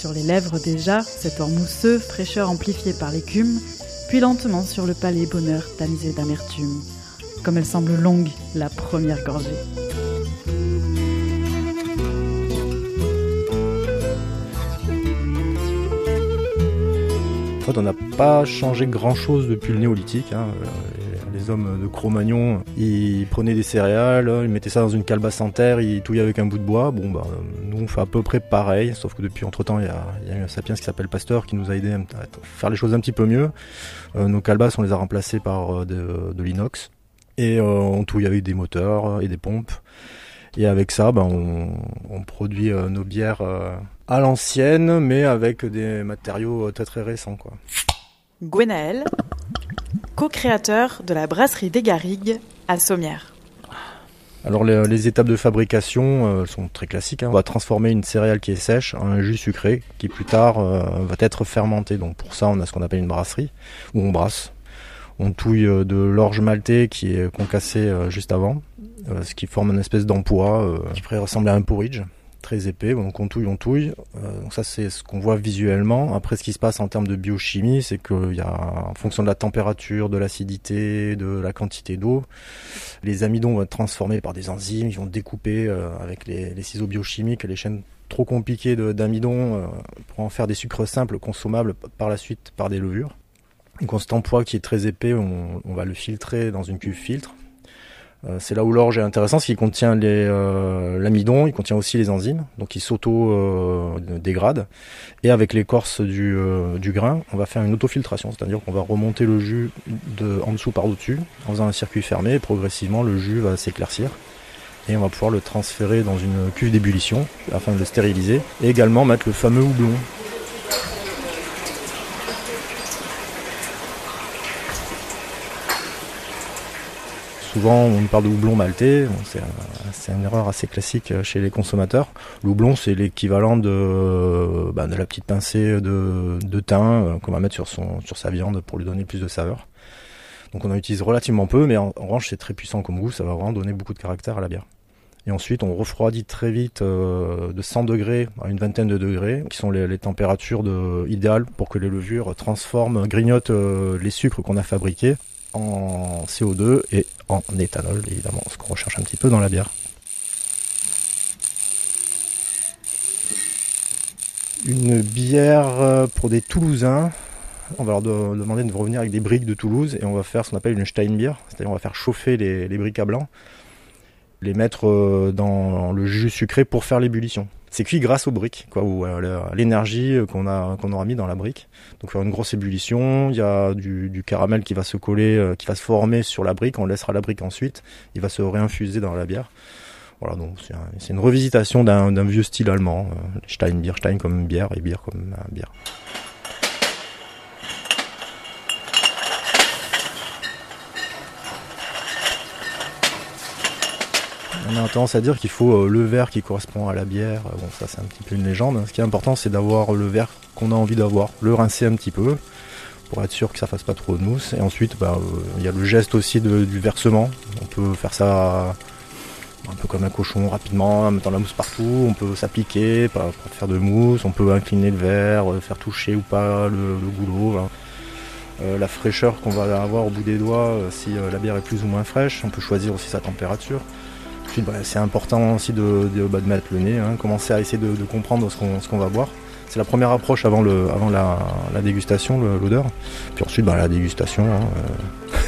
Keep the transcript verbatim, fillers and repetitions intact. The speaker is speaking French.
sur les lèvres déjà, cet or mousseux, fraîcheur amplifiée par l'écume, puis lentement sur le palais, bonheur tamisé d'amertume. Comme elle semble longue, la première gorgée. En fait, on n'a pas changé grand-chose depuis le néolithique. Hein. Les hommes de Cro-Magnon, ils prenaient des céréales, ils mettaient ça dans une calebasse en terre, ils touillaient avec un bout de bois. Bon, bah, nous, on fait à peu près pareil, sauf que depuis, entre-temps, il y a, il y a eu un sapiens qui s'appelle Pasteur qui nous a aidé à faire les choses un petit peu mieux. Euh, nos calebasses, on les a remplacées par euh, de, de l'inox. Et euh, on touille avec des moteurs et des pompes. Et avec ça, ben, on, on produit euh, nos bières euh, à l'ancienne, mais avec des matériaux très très récents, quoi. Gwenaël, co-créateur de la brasserie des Garrigues à Sommières. Alors les, les étapes de fabrication euh, sont très classiques. Hein. On va transformer une céréale qui est sèche en un jus sucré qui plus tard euh, va être fermenté. Donc pour ça, on a ce qu'on appelle une brasserie, où on brasse. On touille de l'orge maltais qui est concassé euh, juste avant, euh, ce qui forme une espèce d'empois euh, qui pourrait ressembler à un porridge, très épais. Donc on touille, on touille. Euh, donc ça c'est ce qu'on voit visuellement. Après ce qui se passe en termes de biochimie, c'est qu'il y a, en fonction de la température, de l'acidité, de la quantité d'eau, les amidons vont être transformés par des enzymes, ils vont découper euh, avec les, les ciseaux biochimiques les chaînes trop compliquées de, d'amidon euh, pour en faire des sucres simples consommables par la suite par des levures. Donc cet empois qui est très épais, on, on va le filtrer dans une cuve filtre. Euh, c'est là où l'orge est intéressant, c'est qu'il contient les, euh, l'amidon, il contient aussi les enzymes, donc il s'auto-dégrade. Euh, Et avec l'écorce du, euh, du grain, on va faire une autofiltration, c'est-à-dire qu'on va remonter le jus de, en dessous par au-dessus, en faisant un circuit fermé, et progressivement le jus va s'éclaircir. Et on va pouvoir le transférer dans une cuve d'ébullition, afin de le stériliser, et également mettre le fameux houblon. Souvent, on parle de houblon maltais, c'est, un, c'est une erreur assez classique chez les consommateurs. Le houblon, c'est l'équivalent de, bah, de la petite pincée de, de thym qu'on va mettre sur, son, sur sa viande pour lui donner plus de saveur. Donc on en utilise relativement peu, mais en, en revanche, c'est très puissant comme goût, ça va vraiment donner beaucoup de caractère à la bière. Et ensuite, on refroidit très vite euh, de cent degrés à une vingtaine de degrés, qui sont les, les températures de, idéales pour que les levures transforment, grignotent euh, les sucres qu'on a fabriqués en C O deux et en éthanol, évidemment, ce qu'on recherche un petit peu dans la bière. Une bière pour des Toulousains, on va leur de, demander de revenir avec des briques de Toulouse et on va faire ce qu'on appelle une Steinbier, c'est-à-dire on va faire chauffer les, les briques à blanc, les mettre dans le jus sucré pour faire l'ébullition. C'est cuit grâce aux briques, quoi, ou à l'énergie qu'on a, qu'on aura mis dans la brique. Donc faire une grosse ébullition, il y a du, du caramel qui va se coller, qui va se former sur la brique, on laissera la brique ensuite, il va se réinfuser dans la bière. Voilà, donc c'est, un, c'est une revisitation d'un, d'un vieux style allemand, euh, Steinbier, Stein comme bière et bière comme euh, bière. On a tendance à dire qu'il faut euh, le verre qui correspond à la bière. Bon, ça c'est un petit peu une légende. Ce qui est important, c'est d'avoir le verre qu'on a envie d'avoir, le rincer un petit peu pour être sûr que ça fasse pas trop de mousse. Et ensuite, bah, euh, il y a le geste aussi de, du versement. On peut faire ça un peu comme un cochon rapidement, en mettant la mousse partout. On peut s'appliquer pour faire de mousse. On peut incliner le verre, faire toucher ou pas le, le goulot. Hein. Euh, la fraîcheur qu'on va avoir au bout des doigts, euh, si euh, la bière est plus ou moins fraîche. On peut choisir aussi sa température. Ensuite, bah, c'est important aussi de, de, bah, de mettre le nez, hein, commencer à essayer de, de comprendre ce qu'on, ce qu'on va boire. C'est la première approche avant, le, avant la, la dégustation, le, l'odeur. Puis ensuite, bah, la dégustation. Hein, euh,